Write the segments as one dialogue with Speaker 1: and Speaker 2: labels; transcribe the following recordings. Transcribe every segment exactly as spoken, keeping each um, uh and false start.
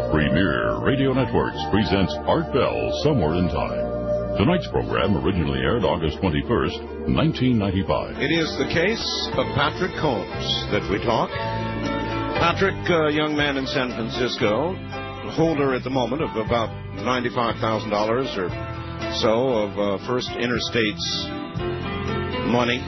Speaker 1: Premier Radio Networks presents Art Bell Somewhere in Time. Tonight's program originally aired August twenty-first, nineteen ninety-five.
Speaker 2: It is the case of Patrick Combs that we talk. Patrick, a uh, young man in San Francisco, holder at the moment of about ninety-five thousand dollars or so of uh, First Interstate's money.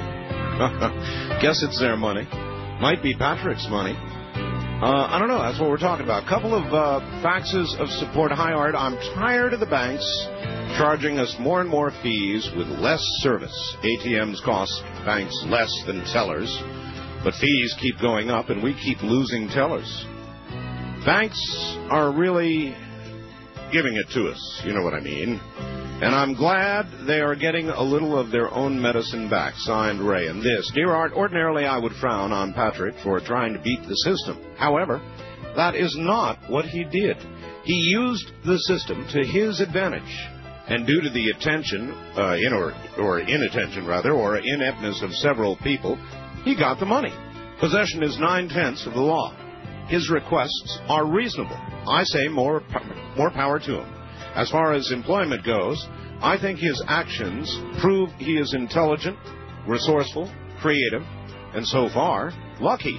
Speaker 2: Guess it's their money. Might be Patrick's money. Uh, I don't know. That's what we're talking about. A couple of uh, faxes of support. Hi, Art. I'm tired of the banks charging us more and more fees with less service. A T Ms cost banks less than tellers, but fees keep going up, and we keep losing tellers. Banks are really giving it to us. You know what I mean. And I'm glad they are getting a little of their own medicine back. Signed, Ray. And this, dear Art, ordinarily I would frown on Patrick for trying to beat the system. However, that is not what he did. He used the system to his advantage. And due to the attention, uh, in or, or inattention rather, or ineptness of several people, he got the money. Possession is nine-tenths of the law. His requests are reasonable. I say more, more power to him. As far as employment goes, I think his actions prove he is intelligent, resourceful, creative, and so far, lucky.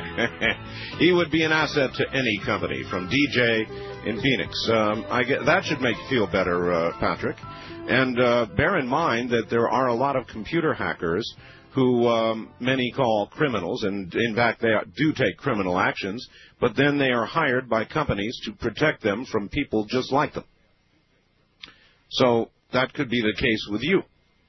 Speaker 2: He would be an asset to any company, from D J in Phoenix. Um, I get, that should make you feel better, uh, Patrick. And uh, bear in mind that there are a lot of computer hackers who um, many call criminals, and in fact they do take criminal actions, but then they are hired by companies to protect them from people just like them. So that could be the case with you.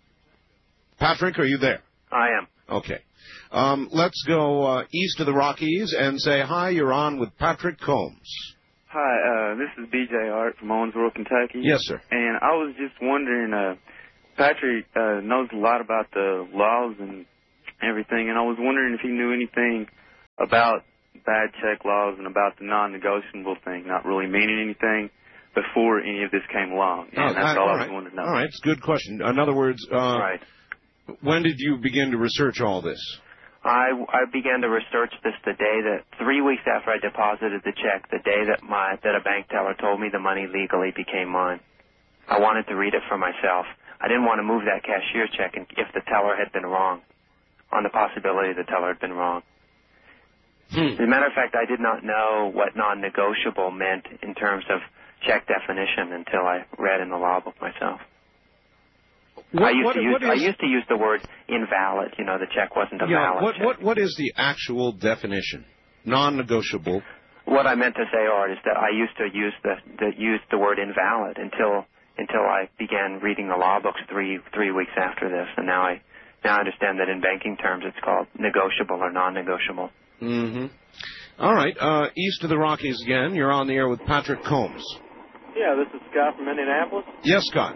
Speaker 2: Patrick, are you there?
Speaker 3: I am.
Speaker 2: Okay. Um, let's go uh, east of the Rockies and say hi. You're on with Patrick Combs.
Speaker 3: Hi, uh, this is B J Art from Owensboro, Kentucky.
Speaker 2: Yes, sir.
Speaker 3: And I was just wondering, uh, Patrick uh, knows a lot about the laws and everything, and I was wondering if he knew anything about bad check laws and about the non-negotiable thing, not really meaning anything, before any of this came along. And
Speaker 2: oh,
Speaker 3: that's
Speaker 2: I,
Speaker 3: all,
Speaker 2: all
Speaker 3: I was
Speaker 2: right.
Speaker 3: wanting to know.
Speaker 2: All right, it's a good question. In other words, uh,
Speaker 3: right.
Speaker 2: when did you begin to research all this?
Speaker 3: I, I began to research this the day that, three weeks after I deposited the check, the day that my that a bank teller told me the money legally became mine. I wanted to read it for myself. I didn't want to move that cashier check if the teller had been wrong, on the possibility the teller had been wrong. Hmm. As a matter of fact, I did not know what non-negotiable meant in terms of check definition until I read in the law book myself.
Speaker 2: What,
Speaker 3: I, used
Speaker 2: what,
Speaker 3: to use,
Speaker 2: what is,
Speaker 3: I used to use the word invalid. You know, the check wasn't a
Speaker 2: yeah,
Speaker 3: valid
Speaker 2: what,
Speaker 3: check.
Speaker 2: What, what is the actual definition? Non-negotiable.
Speaker 3: What I meant to say, Art, is that I used to use the, the use the word invalid until until I began reading the law books three three weeks after this, and now I now I understand that in banking terms it's called negotiable or non-negotiable.
Speaker 2: Mm-hmm. All right, uh, east of the Rockies again. You're on the air with Patrick Combs.
Speaker 4: Yeah, this is Scott from Indianapolis.
Speaker 2: Yes, Scott.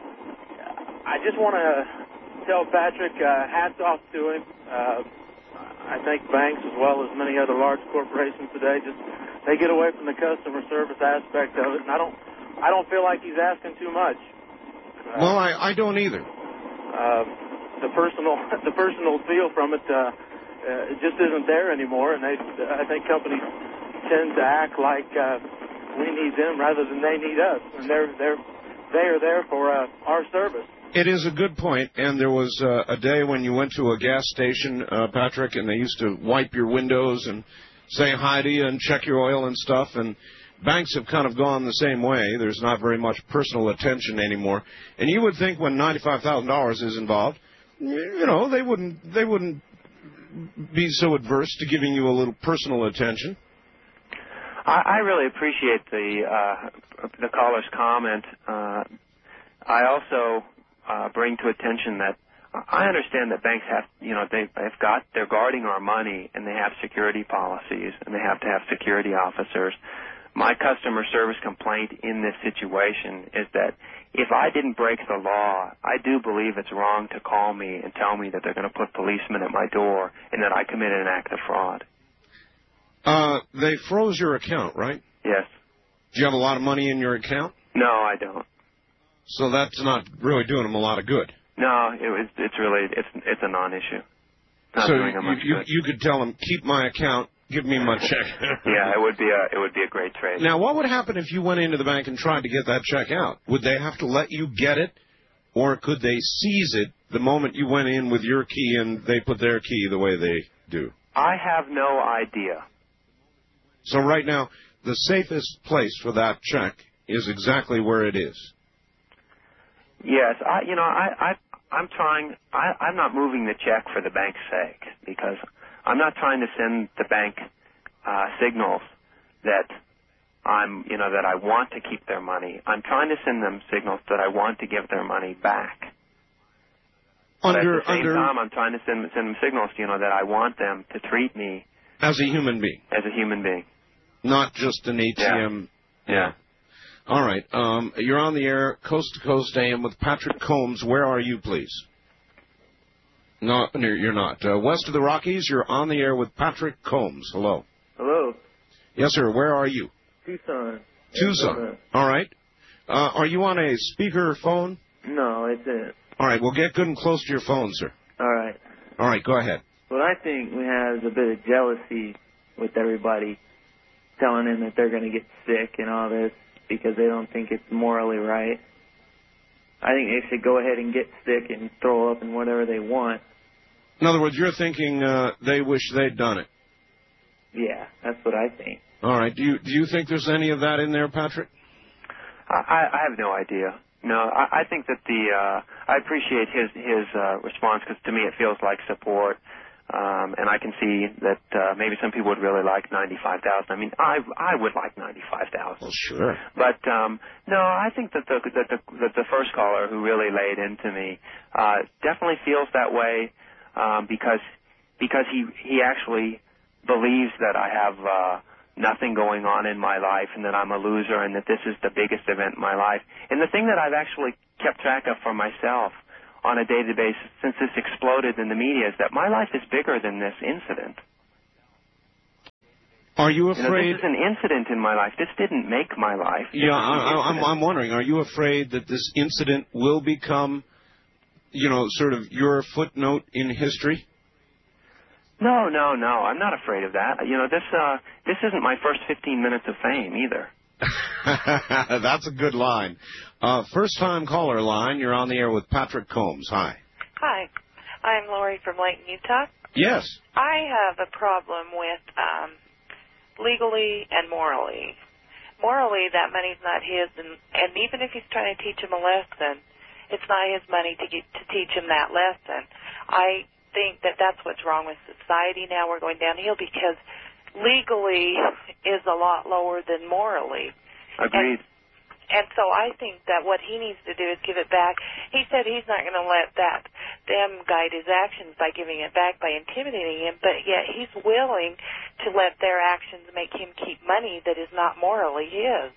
Speaker 4: I just want to tell Patrick, uh, hats off to him. Uh, I think banks, as well as many other large corporations today, just they get away from the customer service aspect of it, and I don't, I don't feel like he's asking too much. Uh,
Speaker 2: well, I, I don't either.
Speaker 4: Uh, the personal, the personal feel from it, uh, uh, it just isn't there anymore, and they, I think companies tend to act like uh, we need them rather than they need us, and they're they're they are there for uh, our service.
Speaker 2: It is a good point, and there was uh, a day when you went to a gas station, uh, Patrick, and they used to wipe your windows and say hi to you and check your oil and stuff, and banks have kind of gone the same way. There's not very much personal attention anymore, and you would think when ninety-five thousand dollars is involved, you know, they wouldn't they wouldn't be so adverse to giving you a little personal attention.
Speaker 3: I, I really appreciate the uh, the caller's comment. Uh, I also uh, bring to attention that I understand that banks have, you know, they, they've got, they're guarding our money, and they have security policies, and they have to have security officers. My customer service complaint in this situation is that if I didn't break the law, I do believe it's wrong to call me and tell me that they're going to put policemen at my door and that I committed an act of fraud.
Speaker 2: Uh, they froze your account, right?
Speaker 3: Yes.
Speaker 2: Do you have a lot of money in your account?
Speaker 3: No, I don't.
Speaker 2: So that's not really doing them a lot of good.
Speaker 3: No, it was. It's really it's it's a non-issue. Not
Speaker 2: so
Speaker 3: doing them
Speaker 2: you,
Speaker 3: much
Speaker 2: you,
Speaker 3: good.
Speaker 2: you could tell them, keep my account give me my check.
Speaker 3: Yeah, it would be a it would be a great trade.
Speaker 2: Now, what would happen if you went into the bank and tried to get that check out? Would they have to let you get it, or could they seize it the moment you went in with your key and they put their key the way they do?
Speaker 3: I have no idea.
Speaker 2: So right now, the safest place for that check is exactly where it is.
Speaker 3: Yes, I you know I I I'm trying. I, I'm not moving the check for the bank's sake, because I'm not trying to send the bank uh, signals that I'm, you know, that I want to keep their money. I'm trying to send them signals that I want to give their money back.
Speaker 2: Under,
Speaker 3: but at the same
Speaker 2: under,
Speaker 3: time, I'm trying to send, send them signals, you know, that I want them to treat me
Speaker 2: as a human being.
Speaker 3: As a human being.
Speaker 2: Not just an A T M.
Speaker 3: Yeah. yeah.
Speaker 2: All right. Um, you're on the air, Coast to Coast A M with Patrick Combs. Where are you, please? No, you're not. Uh, west of the Rockies, you're on the air with Patrick Combs. Hello.
Speaker 5: Hello.
Speaker 2: Yes, sir. Where are you?
Speaker 5: Tucson.
Speaker 2: Tucson.
Speaker 5: Arizona.
Speaker 2: All right. Uh, are you on a speaker phone?
Speaker 5: No, it's it.
Speaker 2: All right. Well, get good and close to your phone, sir.
Speaker 5: All right.
Speaker 2: All right. Go ahead.
Speaker 5: What I think we have is a bit of jealousy with everybody telling them that they're going to get sick and all this because they don't think it's morally right. I think they should go ahead and get sick and throw up and whatever they want.
Speaker 2: In other words, you're thinking uh, they wish they'd done it.
Speaker 5: Yeah, that's what I think.
Speaker 2: All right. Do you do you think there's any of that in there, Patrick?
Speaker 3: I, I have no idea. No, I, I think that the uh, I appreciate his his uh, response, because to me it feels like support. Um, and I can see that uh, maybe some people would really like ninety-five thousand. I mean, I I would like ninety-five thousand.
Speaker 2: Well, sure.
Speaker 3: But um, no, I think that the that the that the first caller who really laid into me uh, definitely feels that way, um, because because he he actually believes that I have uh, nothing going on in my life, and that I'm a loser, and that this is the biggest event in my life. And the thing that I've actually kept track of for myself on a day-to-day basis since this exploded in the media is that my life is bigger than this incident.
Speaker 2: Are you afraid?
Speaker 3: You know, this is an incident in my life. This didn't make my life.
Speaker 2: Yeah, I, I'm, I'm wondering, are you afraid that this incident will become, you know, sort of your footnote in history?
Speaker 3: No, no, no. I'm not afraid of that. You know, this uh, this isn't my first fifteen minutes of fame either.
Speaker 2: That's a good line. Uh, first-time caller line, you're on the air with Patrick Combs. Hi.
Speaker 6: Hi. I'm Lori from Layton, Utah.
Speaker 2: Yes.
Speaker 6: I have a problem with um, legally and morally. Morally, that money's not his, and, and even if he's trying to teach him a lesson, it's not his money to get, to teach him that lesson. I think that that's what's wrong with society now. We're going downhill because legally is a lot lower than morally.
Speaker 3: Agreed.
Speaker 6: And, and so I think that what he needs to do is give it back. He said he's not going to let that them guide his actions by giving it back, by intimidating him, but yet he's willing to let their actions make him keep money that is not morally his.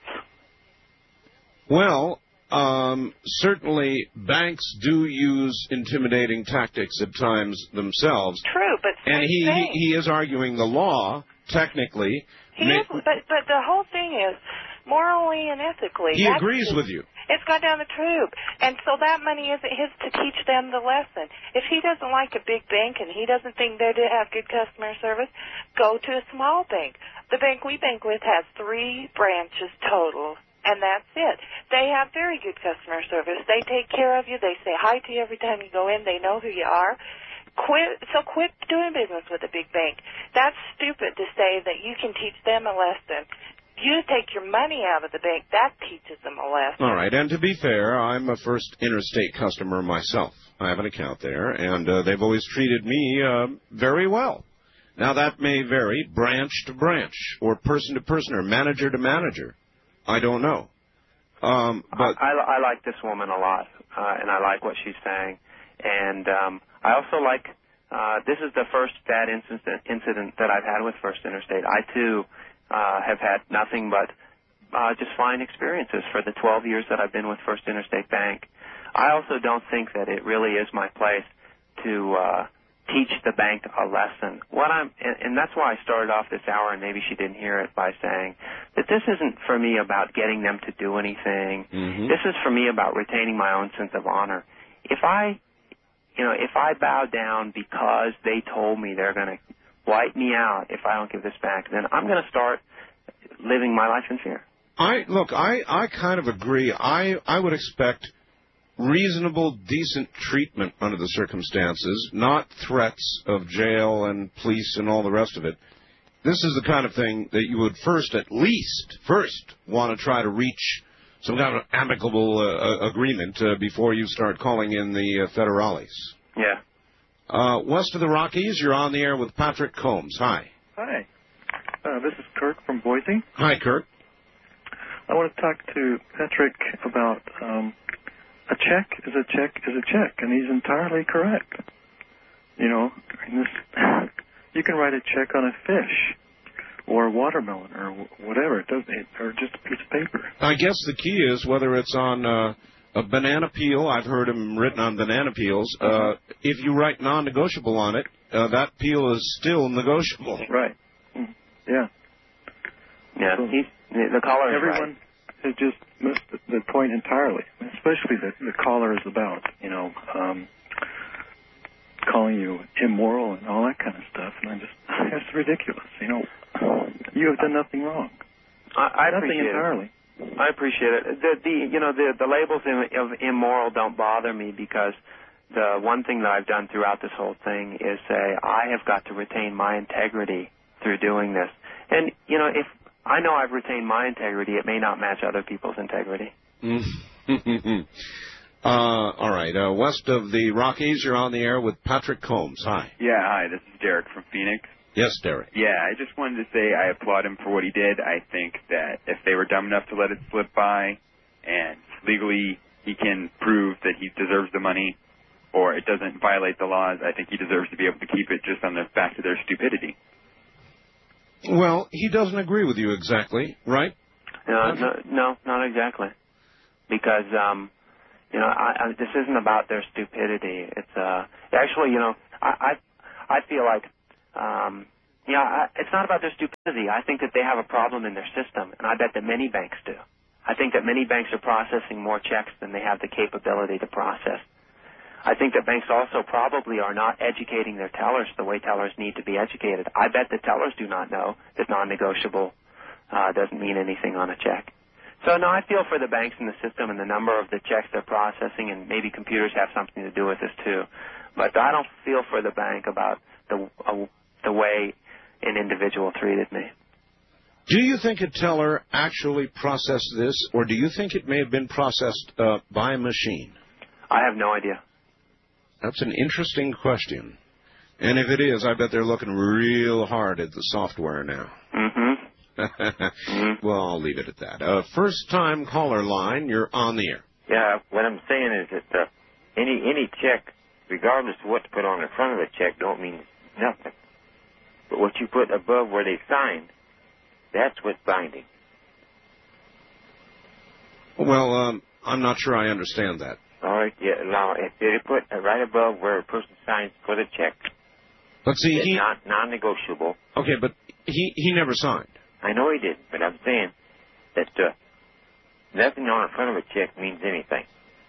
Speaker 2: Well, um, certainly banks do use intimidating tactics at times themselves.
Speaker 6: True, but
Speaker 2: and he, he he is arguing the law technically.
Speaker 6: He is, but but the whole thing is morally and ethically.
Speaker 2: He agrees with you.
Speaker 6: It's gone down the tube, and so that money isn't his to teach them the lesson. If he doesn't like a big bank and he doesn't think they have good customer service, go to a small bank. The bank we bank with has three branches total. And that's it. They have very good customer service. They take care of you. They say hi to you every time you go in. They know who you are. Quit. So quit doing business with a big bank. That's stupid to say that you can teach them a lesson. You take your money out of the bank. That teaches them a lesson.
Speaker 2: All right. And to be fair, I'm a First Interstate customer myself. I have an account there, and uh, they've always treated me uh, very well. Now, that may vary branch to branch or person to person or manager to manager. I don't know. Um, but
Speaker 3: I, I, I like this woman a lot, uh, and I like what she's saying. And um, I also like, uh, this is the first bad incident, incident that I've had with First Interstate. I, too, uh, have had nothing but uh, just fine experiences for the twelve years that I've been with First Interstate Bank. I also don't think that it really is my place to uh, teach the bank a lesson. What I'm, and, and that's why I started off this hour, and maybe she didn't hear it, by saying that this isn't for me about getting them to do anything.
Speaker 2: Mm-hmm.
Speaker 3: This is for me about retaining my own sense of honor. If I, you know, if I bow down because they told me they're going to wipe me out if I don't give this back, then I'm going to start living my life in fear.
Speaker 2: I look, I, I kind of agree. I, I would expect reasonable, decent treatment under the circumstances, not threats of jail and police and all the rest of it. This is the kind of thing that you would first, at least, first want to try to reach some kind of amicable uh, agreement uh, before you start calling in the uh, federales.
Speaker 3: Yeah.
Speaker 2: Uh, west of the Rockies, you're on the air with Patrick Combs. Hi.
Speaker 7: Hi. Uh, this is Kirk from Boise.
Speaker 2: Hi, Kirk.
Speaker 7: I want to talk to Patrick about um, a check is a check is a check, and he's entirely correct. You know, in this, you can write a check on a fish or a watermelon or whatever, it doesn't, or just a piece of paper.
Speaker 2: I guess the key is whether it's on uh, a banana peel. I've heard them written on banana peels. Uh, if you write non-negotiable on it, uh, that peel is still negotiable.
Speaker 7: Right. Yeah.
Speaker 3: Yeah.
Speaker 7: So
Speaker 3: he's, the caller is
Speaker 7: everyone
Speaker 3: right.
Speaker 7: has just missed the, the point entirely, especially the, the caller is about, you know, um, calling you immoral and all that kind of stuff. And I just, it's ridiculous. You know, you have done nothing wrong.
Speaker 3: I, I
Speaker 7: nothing
Speaker 3: appreciate
Speaker 7: entirely.
Speaker 3: It. I appreciate it. The, the you know the the labels of immoral don't bother me because the one thing that I've done throughout this whole thing is say I have got to retain my integrity through doing this. And you know if I know I've retained my integrity, it may not match other people's integrity.
Speaker 2: uh, all right. Uh, west of the Rockies, you're on the air with Patrick Combs. Hi.
Speaker 8: Yeah, hi. This is Derek from Phoenix.
Speaker 2: Yes, Derek.
Speaker 8: Yeah, I just wanted to say I applaud him for what he did. I think that if they were dumb enough to let it slip by and legally he can prove that he deserves the money or it doesn't violate the laws, I think he deserves to be able to keep it just on the fact of their stupidity.
Speaker 2: Well, he doesn't agree with you exactly, right?
Speaker 3: No, no, no not exactly. Because, um, you know, I, I, this isn't about their stupidity. It's uh, actually, you know, I, I, I feel like, um, yeah, I, it's not about their stupidity. I think that they have a problem in their system, and I bet that many banks do. I think that many banks are processing more checks than they have the capability to process. I think that banks also probably are not educating their tellers the way tellers need to be educated. I bet the tellers do not know that non-negotiable uh, doesn't mean anything on a check. So, no, I feel for the banks in the system and the number of the checks they're processing, and maybe computers have something to do with this too. But I don't feel for the bank about the uh, the way an individual treated me.
Speaker 2: Do you think a teller actually processed this, or do you think it may have been processed uh, by a machine?
Speaker 3: I have no idea.
Speaker 2: That's an interesting question. And if it is, I bet they're looking real hard at the software now.
Speaker 3: Mm-hmm. mm-hmm.
Speaker 2: Well, I'll leave it at that. Uh, first-time caller line, you're on the air.
Speaker 9: Yeah, what I'm saying is that uh, any any check, regardless of what to put on the front of the check, don't mean nothing. But what you put above where they signed, that's what's binding.
Speaker 2: Well, um, I'm not sure I understand that.
Speaker 9: All right, yeah, now, if they put right above where a person signs for the check,
Speaker 2: but see,
Speaker 9: it's
Speaker 2: he...
Speaker 9: not non-negotiable.
Speaker 2: Okay, but he, he never signed.
Speaker 9: I know he didn't, but I'm saying that uh, nothing on the front of a check means anything.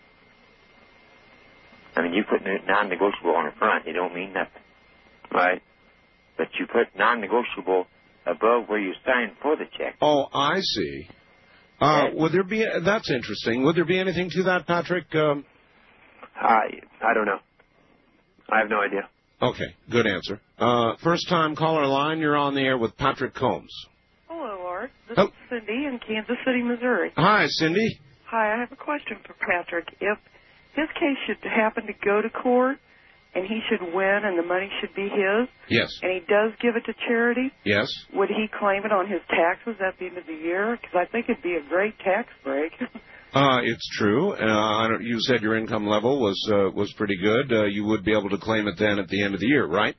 Speaker 9: I mean, you put non-negotiable on the front, it don't mean nothing. Right? But you put non-negotiable above where you sign for the check.
Speaker 2: Oh, I see. Uh, would there be, that's interesting. Would there be anything to that, Patrick? Um,
Speaker 3: I, I don't know. I have no idea.
Speaker 2: Okay, good answer. Uh, first time caller line, you're on the air with Patrick Combs.
Speaker 10: Hello, Art. This
Speaker 2: oh.
Speaker 10: is Cindy in Kansas City, Missouri.
Speaker 2: Hi, Cindy.
Speaker 10: Hi, I have a question for Patrick. If his case should happen to go to court and he should win and the money should be his,
Speaker 2: yes,
Speaker 10: and he does give it to charity,
Speaker 2: yes,
Speaker 10: would he claim it on his taxes at the end of the year? Because I think it'd be a great tax break.
Speaker 2: uh, it's true. Uh, I don't, you said your income level was uh, was pretty good. Uh, you would be able to claim it then at the end of the year, right?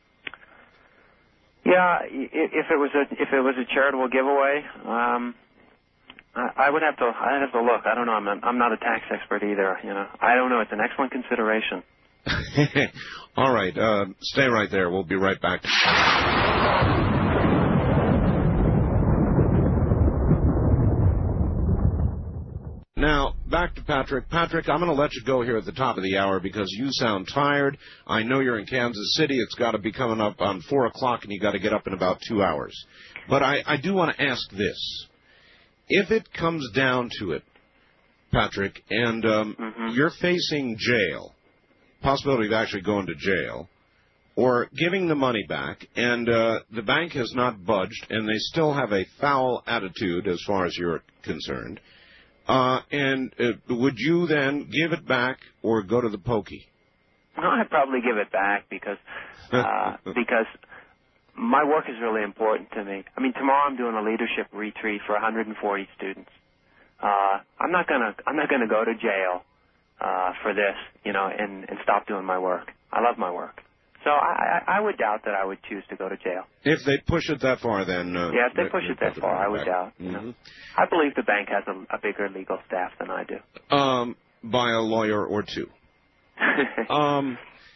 Speaker 3: Yeah, if it was a if it was a charitable giveaway, um, I, I would have to I would have to look. I don't know. I'm I'm not a tax expert either. You know, I don't know. It's an excellent consideration.
Speaker 2: All right. Uh, stay right there. We'll be right back. Now, back to Patrick. Patrick, I'm going to let you go here at the top of the hour because you sound tired. I know you're in Kansas City. It's got to be coming up on four o'clock, and you got to get up in about two hours. But I, I do want to ask this. If it comes down to it, Patrick, and um, mm-hmm. you're facing jail, possibility of actually going to jail, or giving the money back, and uh, the bank has not budged, and they still have a foul attitude as far as you're concerned, Uh, and uh, would you then give it back or go to the pokey?
Speaker 3: No, I'd probably give it back because uh, because my work is really important to me. I mean, tomorrow I'm doing a leadership retreat for one hundred forty students. Uh, I'm not gonna I'm not gonna go to jail uh, for this, you know, and, and stop doing my work. I love my work. So I, I would doubt that I would choose to go to jail.
Speaker 2: If they push it that far, then... Uh,
Speaker 3: yeah, if they push it that far, I would doubt. Mm-hmm. You know. I believe the bank has a, a bigger legal staff than I do.
Speaker 2: Um, by a lawyer or two. um,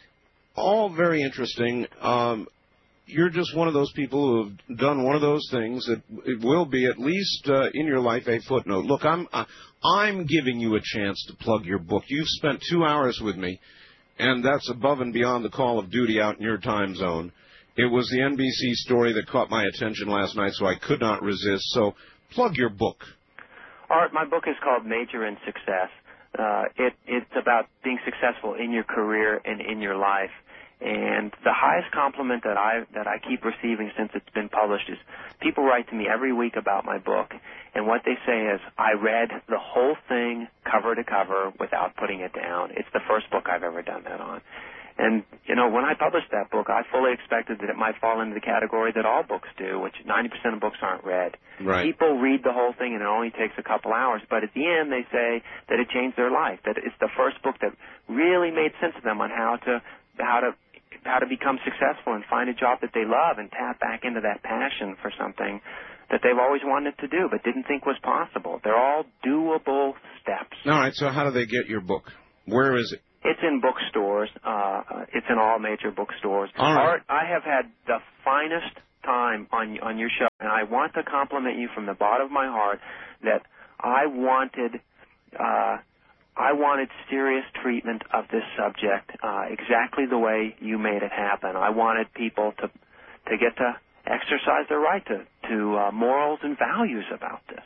Speaker 2: all very interesting. Um, you're just one of those people who have done one of those things that it will be, at least uh, in your life, a footnote. Look, I'm, uh, I'm giving you a chance to plug your book. You've spent two hours with me. And that's above and beyond the call of duty out in your time zone. It was the N B C story that caught my attention last night, so I could not resist. So plug your book.
Speaker 3: Art, my book is called Major in Success. Uh, it, it's about being successful in your career and in your life. And the highest compliment that I that I keep receiving since it's been published is people write to me every week about my book, and what they say is, I read the whole thing cover to cover without putting it down. It's the first book I've ever done that on. And, you know, when I published that book, I fully expected that it might fall into the category that all books do, which ninety percent of books aren't read.
Speaker 2: Right.
Speaker 3: People read the whole thing, and it only takes a couple hours, but at the end they say that it changed their life, that it's the first book that really made sense to them on how to how to how to become successful and find a job that they love and tap back into that passion for something that they've always wanted to do but didn't think was possible. They're all doable steps.
Speaker 2: All right, so how do they get your book? Where is it?
Speaker 3: It's in bookstores. Uh, it's in all major bookstores.
Speaker 2: All right.
Speaker 3: Art, I have had the finest time on on your show, and I want to compliment you from the bottom of my heart that I wanted uh, I wanted serious treatment of this subject uh, exactly the way you made it happen. I wanted people to to get to exercise their right to to uh, morals and values about this.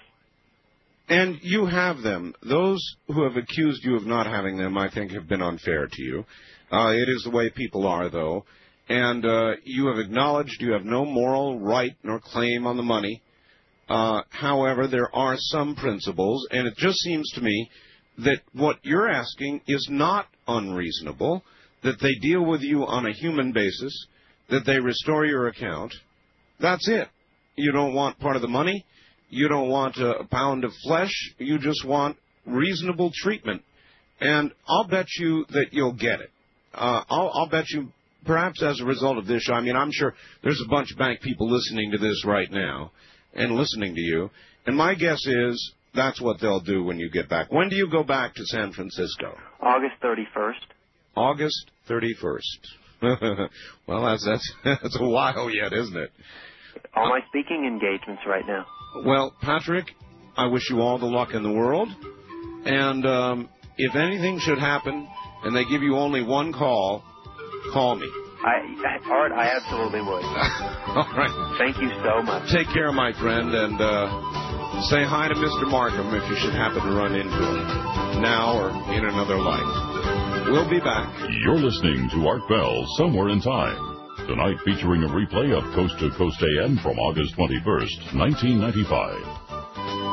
Speaker 2: And you have them. Those who have accused you of not having them, I think, have been unfair to you. Uh, it is the way people are, though. And uh, you have acknowledged you have no moral right nor claim on the money. Uh, however, there are some principles, and it just seems to me that what you're asking is not unreasonable, that they deal with you on a human basis, that they restore your account. That's it. You don't want part of the money. You don't want a pound of flesh. You just want reasonable treatment. And I'll bet you that you'll get it. Uh, I'll, I'll bet you perhaps as a result of this show, I mean, I'm sure there's a bunch of bank people listening to this right now and listening to you. And my guess is that's what they'll do when you get back. When do you go back to San Francisco?
Speaker 3: August thirty-first.
Speaker 2: August thirty-first. Well, that's, that's, that's a while yet, isn't it?
Speaker 3: All my speaking engagements right now.
Speaker 2: Well, Patrick, I wish you all the luck in the world. And um, if anything should happen and they give you only one call, call me.
Speaker 3: I, Art, I absolutely would.
Speaker 2: All right.
Speaker 3: Thank you so much.
Speaker 2: Take care, my friend, and uh, say hi to Mister Markham if you should happen to run into him, now or in another life. We'll be back.
Speaker 1: You're listening to Art Bell, Somewhere in Time. Tonight featuring a replay of Coast to Coast A M from August twenty-first, nineteen ninety-five.